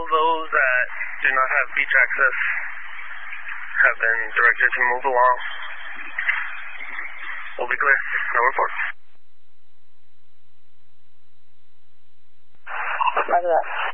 those that do not have beach access have been directed to move along. We'll be clear. No report. Roger that.